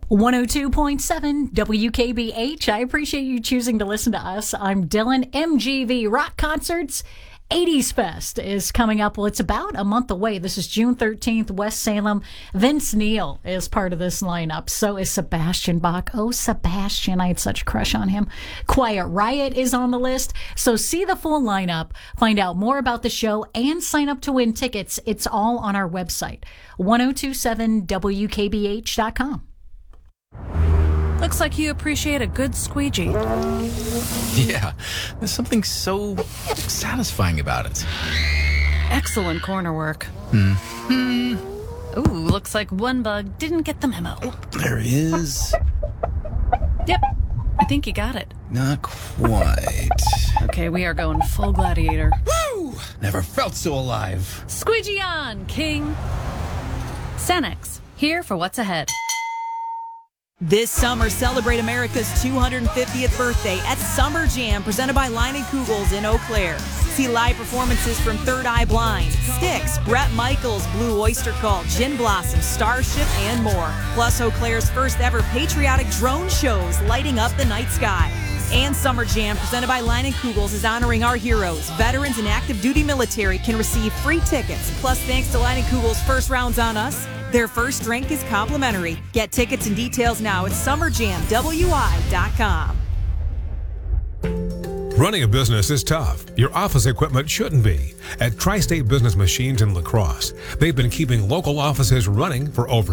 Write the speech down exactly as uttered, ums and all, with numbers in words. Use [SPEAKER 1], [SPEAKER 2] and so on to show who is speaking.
[SPEAKER 1] one oh two point seven W K B H. I appreciate you choosing to listen to us. I'm Dylan. M G V Rock Concerts eighties Fest is coming up. Well, it's about a month away. This is June thirteenth, West Salem. Vince Neil is part of this lineup. So is Sebastian Bach. Oh, Sebastian. I had such a crush on him. Quiet Riot is on the list. So see the full lineup, find out more about the show, and sign up to win tickets. It's all on our website, ten twenty-seven W K B H dot com.
[SPEAKER 2] Looks like you appreciate a good squeegee.
[SPEAKER 3] Yeah, there's something so satisfying about it.
[SPEAKER 2] Excellent corner work.
[SPEAKER 3] Hmm.
[SPEAKER 2] Ooh, looks like one bug didn't get the memo.
[SPEAKER 3] Oh, there is.
[SPEAKER 2] Yep, I think you got it.
[SPEAKER 3] Not quite.
[SPEAKER 2] Okay, we are going full gladiator.
[SPEAKER 3] Woo! Never felt so alive.
[SPEAKER 2] Squeegee on, King. Sanex, here for what's ahead.
[SPEAKER 4] This summer, celebrate America's two hundred fiftieth birthday at Summer Jam, presented by Line and Kugels in Eau Claire. See live performances from Third Eye Blind, Styx, Bret Michaels, Blue Oyster Cult, Gin Blossom, Starship, and more. Plus Eau Claire's first ever patriotic drone shows lighting up the night sky. And Summer Jam, presented by Line and Kugels, is honoring our heroes. Veterans and active duty military can receive free tickets. Plus, thanks to Line and Kugels' first rounds on us, their first drink is complimentary. Get tickets and details now at summer jam w i dot com.
[SPEAKER 5] Running a business is tough. Your office equipment shouldn't be. At Tri-State Business Machines in La Crosse, they've been keeping local offices running for over